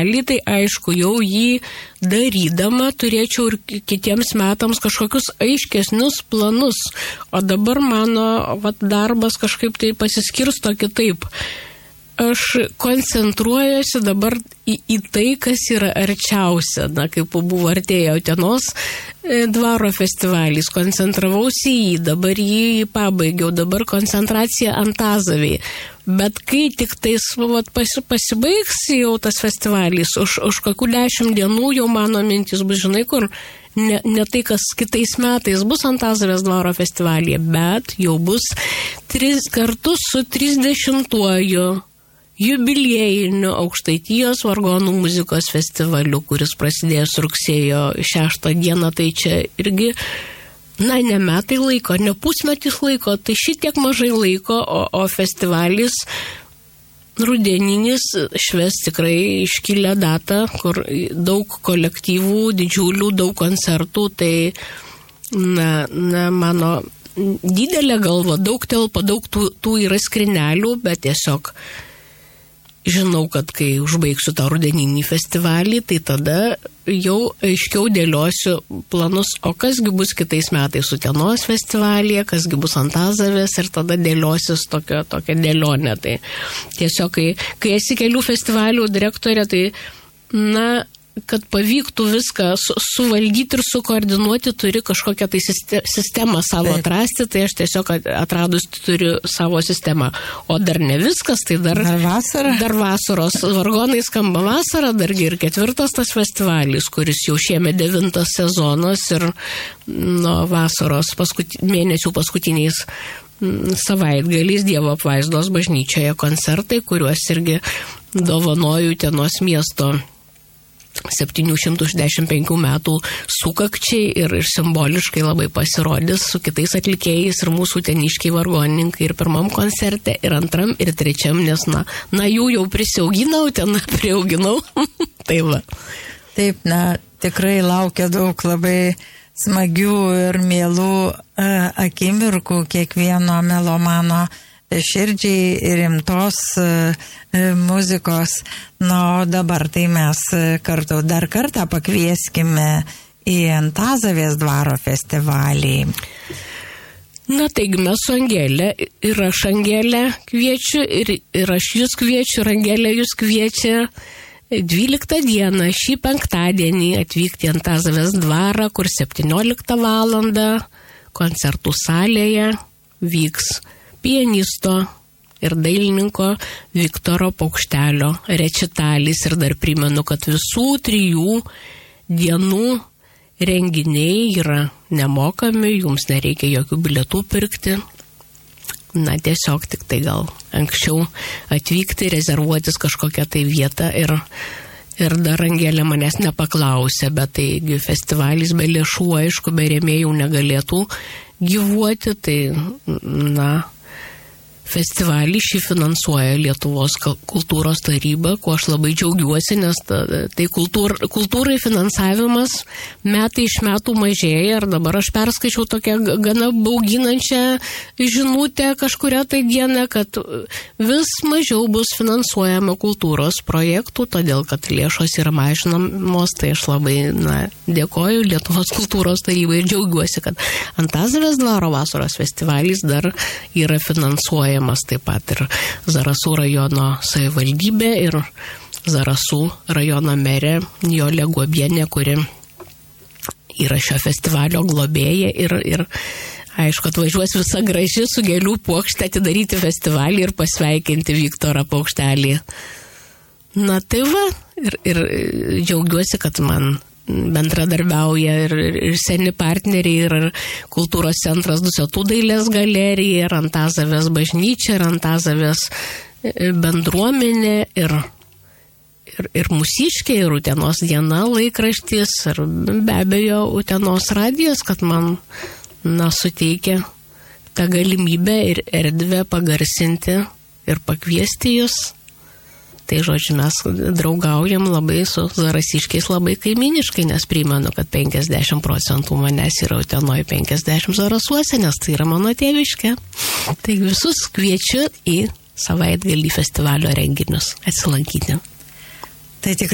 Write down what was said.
festivalį, tai aišku, jau jį darydama turėčiau ir kitiems metams kažkokius aiškesnius planus. O dabar mano darbas kažkaip tai pasiskirsto kitaip. Aš koncentruojuosi dabar į tai, kas yra arčiausia. Na, kaip buvo artėję Utenos dvaro festivalis, koncentravausi į jį, dabar jį pabaigiau, dabar koncentracija Antazavėje. Bet kai tik tais pasibaigs jau tas festivalis, už kokių 10 dienų jau mano mintis bus, žinai, kur ne tai, kas kitais metais bus Antazavės dvaro festivalyje, bet jau bus 3 kartus su 30-uoju jubiliejiniu Aukštaitijos vargonų muzikos festivaliu, kuris prasidės rugsėjo 6 dieną, tai čia irgi, ne metai laiko, ne pusmetis laiko, tai šitiek mažai laiko, o festivalis rudeninis švęs tikrai iškilę datą, kur daug kolektyvų, didžiulių, daug koncertų, tai mano didelė galva, daug telpa, daug tų yra skrinelių, bet tiesiog žinau, kad kai užbaigsiu tą rudeninį festivalį, tai tada jau aiškiau dėliosiu planus, o kasgi bus kitais metais Utenos festivalyje, kasgi bus Antazavės ir tada dėliosis tokia dėlionė. Tai tiesiog, kai esi kelių festivalių direktorė, tai kad pavyktų viską suvaldyti ir sukoordinuoti, turi kažkokią tai sistemą savo atrasti, tai aš tiesiog atradus turiu savo sistemą. O dar ne viskas, tai dar vasara. Dar vasaros vargonai skamba vasarą, dargi ir 4 tas festivalis, kuris jau šiemet 9 sezonas ir nuo vasaros mėnesių paskutiniais savaitgaliais Dievo apvaizdos bažnyčioje koncertai, kuriuos irgi dovanoju Utenos miesto 765 metų sukakčiai ir simboliškai labai pasirodys su kitais atlikėjais ir mūsų uteniškiai vargonininkai ir pirmam koncerte, ir antram, ir trečiam, nes jų jau prisiauginau, ten priauginau. Tai va. Taip, tikrai laukia daug labai smagių ir mielų akimirkų kiekvieno melomano širdžiai rimtos muzikos. O dabar tai mes dar kartą pakvieskime į Antazavės dvaro festivalį. Taigi mes su Angelė, ir aš Angelę kviečiu, ir aš jūs kviečiu, ir Angelė jūs kviečia 12 dieną, šį penktadienį atvykti į Antazavės dvarą, kur 17 valandą koncertų salėje vyks pianisto ir dailininko Viktoro Paukštelio rečitalis. Ir dar primenu, kad visų 3 dienų renginiai yra nemokami, jums nereikia jokių bilietų pirkti. Tiesiog tik tai gal anksčiau atvykti, rezervuotis kažkokią tai vietą. Ir dar Angelė manęs nepaklausė, bet taigi festivalis be lėšų, aišku, be rėmėjų negalėtų gyvuoti, tai festivalį šį finansuoja Lietuvos kultūros taryba, kuo aš labai džiaugiuosi, nes tai kultūrai finansavimas metai iš metų mažėja. Ir dabar aš perskaičiau tokią gana bauginančią žinutę kažkurią tai dieną, kad vis mažiau bus finansuojama kultūros projektų, todėl kad lėšos yra mažinamos. Tai aš labai dėkoju Lietuvos kultūros tarybai ir džiaugiuosi, kad Antazavės dvaro vasaros festivalis dar yra finansuojamas. Taip pat ir Zarasų rajono savivaldybė ir Zarasų rajono merė Jolė Guobienė, kuri yra šio festivalio globėja ir aišku, atvažiuos visa graži su gėlių puokšte atidaryti festivalį ir pasveikinti Viktorą Paukštelį. Tai va, ir džiaugiuosi, kad man bendradarbiauja ir seni partneriai, ir kultūros centras Dusetų dailės galerija, ir Antazavės bažnyčia, ir Antazavės bendruomenė, ir mūsiškė, ir Utenos diena laikraštis, ir be abejo Utenos radijas, kad man suteikia tą galimybę ir erdvę pagarsinti ir pakviesti jūs. Tai žodžiu, mes draugaujam labai su zarasiškiais, labai kaiminiškai, nes primenu, kad 50% manęs yra Utenoje, 50 Zarasuose, nes tai yra mano tėviškė. Tai visus kviečiu į savaitgalį festivalio renginius atsilankyti. Tai tikrai